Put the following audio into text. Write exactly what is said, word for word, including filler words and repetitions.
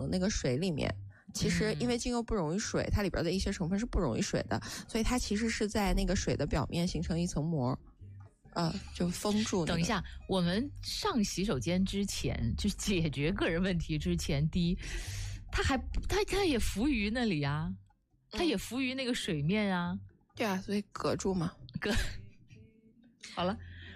那个水里面。其实因为精油不溶于水，它里边的一些成分是不溶于水的，所以它其实是在那个水的表面形成一层膜，呃，就封住、那个。 等一下，我们上洗手间之前，就解决个人问题之前，第一，它还它它也浮于那里啊，它也浮于那个水面啊。 对啊，所以隔住嘛， 隔。好了，